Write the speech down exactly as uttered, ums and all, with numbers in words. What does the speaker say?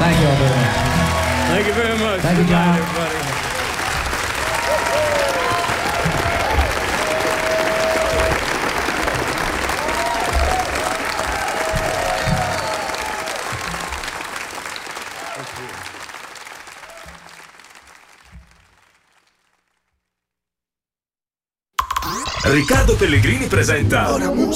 Thank you, brother. Thank you very much. Thank you, Good night, John. everybody. Riccardo Pellegrini presenta